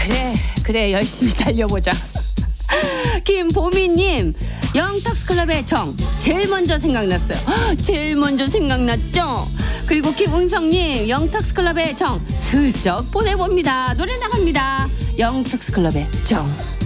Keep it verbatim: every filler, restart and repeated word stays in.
그래 그래 열심히 달려보자. 김보미님 영탁스클럽의 정 제일 먼저 생각났어요. 제일 먼저 생각났죠. 그리고 김은성님 영탁스클럽의 정 슬쩍 보내봅니다. 노래 나갑니다. 영탁스클럽의 정.